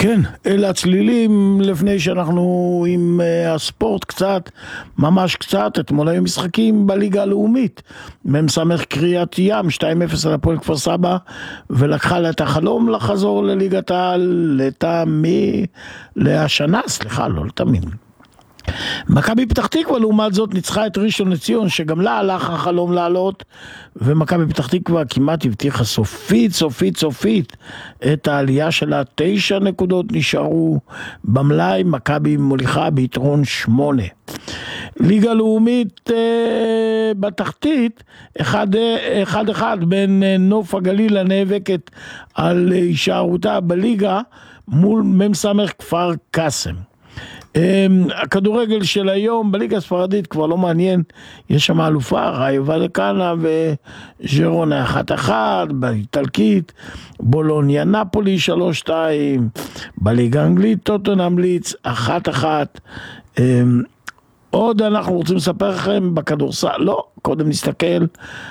כן, אלה הצלילים לפני שאנחנו עם הספורט קצת, ממש קצת. אתמול היו משחקים בליגה הלאומית. מ"ס קריית ים, 2-0 על הפועל כפר סבא, ולקחה לה את החלום לחזור לליגת העל להשנה, סליחה, לא לתמיד. מכבי פתח תקווה לעומת זאת ניצחה את ראשון לציון, שגם לה הלך החלום לעלות, ומכבי פתח תקווה כמעט הבטיחה סופית את העלייה שלה. 9 נקודות נשארו במלאי, מכבי מוליכה ביתרון 8. ליגה לאומית בתחתית 1-1 בין נוף הגליל הנאבקת על הישארותה בליגה מול מ"ס כפר קאסם. הכדורגל של היום בליגה הספרדית כבר לא מעניין, יש שם אלופה, ראיו ולקנה וז'ירונה 1-1, באיטלקית בולוניה נפולי 3-2, בליגה האנגלית טוטנהאם לידס 1-1. עוד אנחנו רוצים לספר לכם בכדורסל, לא, קודם נסתכל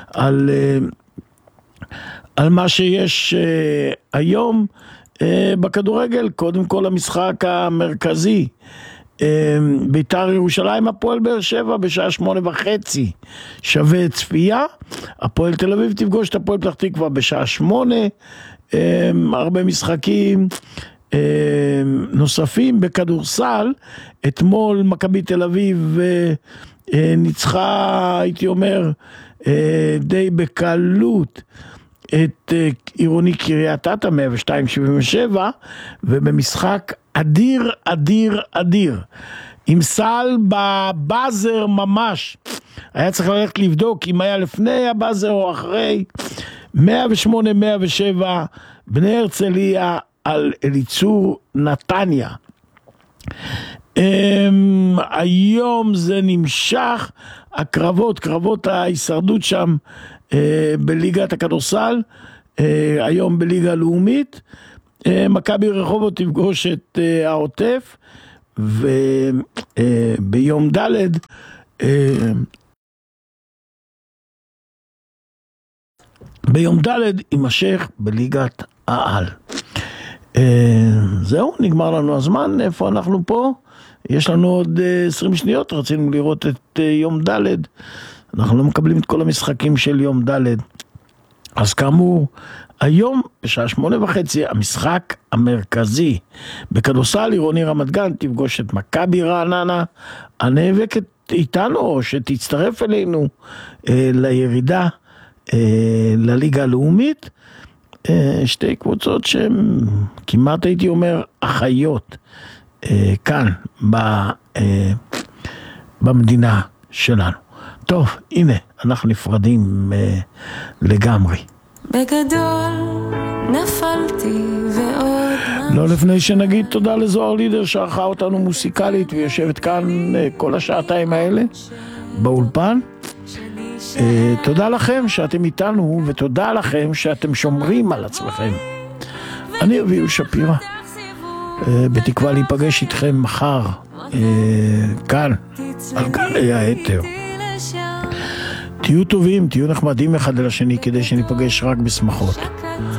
על מה שיש היום בכדורגל. קודם כל המשחק המרכזי, בית"ר ירושלים הפועל באר שבע בשעה 8:30 שווה צפייה. הפועל תל אביב תפגוש את הפועל פתח תקווה בשעה 8. הרבה משחקים נוספים בכדורסל. אתמול מכבי תל אביב ניצחה, הייתי אומר, די בקלות את עירוני קריית אתא 102-77, ובמשחק אדיר עם סל בבאזר ממש, היה צריך ללכת לבדוק אם היה לפני הבאזר או אחרי. 108-107 בני הרצליה על אליצור נתניה. היום זה נמשך, קרבות ההישרדות שם בליגת הכדורסל, היום בליגה הלאומית. מכבי רחובות תפגוש את העוטף, וביום ד' יימשך בליגת העל. זהו, נגמר לנו הזמן. איפה אנחנו פה? יש לנו עוד 20 שניות, רצינו לראות את יום ד'. אנחנו לא מקבלים את כל המשחקים של יום ד'. אז כאמור, היום בשעה 8:30 המשחק המרכזי בכדורסל. עירוני רמת גן תפגוש את מכבי רעננה הנאבקת איתנו, או שתצטרף אלינו לירידה לליגה הלאומית. שתי קבוצות שהן כמעט, הייתי אומר, אחיות כאן במדינה שלנו. טוב, הנה, אנחנו נפרדים לגמרי. בגדול נפלתי ועוד לא לפני שנגיד תודה לזוהר לידר שערכה אותנו מוסיקלית ויושבת כאן כל השעתיים האלה באולפן. תודה לכם שאתם איתנו, ותודה לכם שאתם שומרים על עצמכם. אני אביהו שפירא, בתקווה להיפגש איתכם מחר כאן על גלי האתר. תהיו טובים, תהיו נחמדים אחד אל השני, כדי שניפגש רק בשמחות.